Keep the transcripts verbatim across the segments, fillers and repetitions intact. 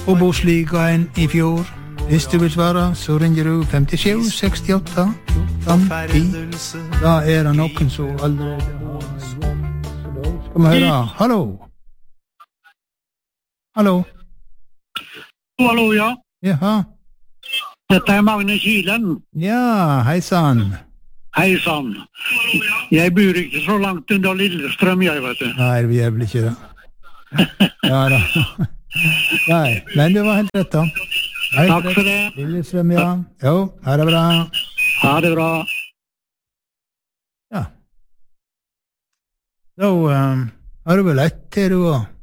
Obos-ligaen i fjor. Hvis du vil svare, så ringer du femtisju sekstiåtte fjorten ti. Da er det noen som allerede har jobb. Skal vi høre? Hallo? Hallo? Hallo, ja. Jaha. Dette er Magne Kilen. Ja, hei sann. Hei sann. Jeg bor ikke så langt under Lillestrøm, jeg vet du. Nei, vi er vel ikke det. Ja da. Nei, men det var helt rett da. Hei, Takk for det. Lillestrøm, ja. Jo, ha det bra. Ha det bra. Ja. Da um, har du vel ett til du også.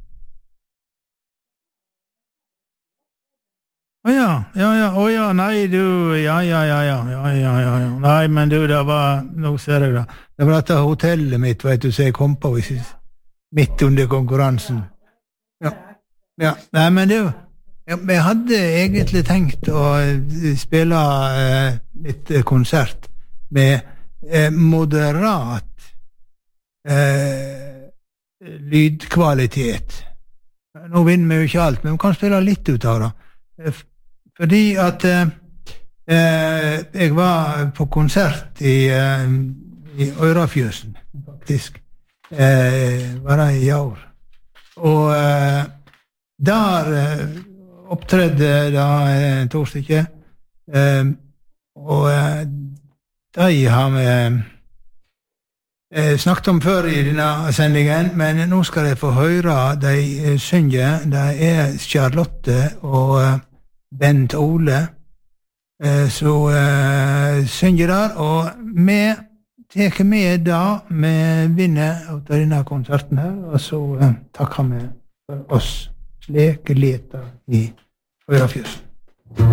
Å ja, ja, ja, å ja, nei du, ja, ja, ja, ja, ja, ja, ja, ja, nei, men du, det var, nå ser jeg da, det var dette hotellet mitt, vet du, så jeg kom på midt under konkurransen. Ja, ja, nei, men du, jeg hadde egentlig tenkt å spille eh, litt konsert med eh, moderat eh, lydkvalitet. Nå vinner vi jo ikke alt, men vi kan spille litt ut av det. Fordi at eh, jeg var på konsert i, eh, i Øyrafjøsen, faktisk. Eh, var det i år. Og eh, der eh, opptredde da eh, to stykker. Eh, og eh, de har vi eh, snakket om før i denne sendingen, men nå skal jeg få høre de eh, synge. Det er Charlotte og eh, Bent Ole, eh, så eh, synger der, og vi tar med da, vi vinner av denne konserten her, og så eh, takker vi for oss slik leter i Øyrafjøsen.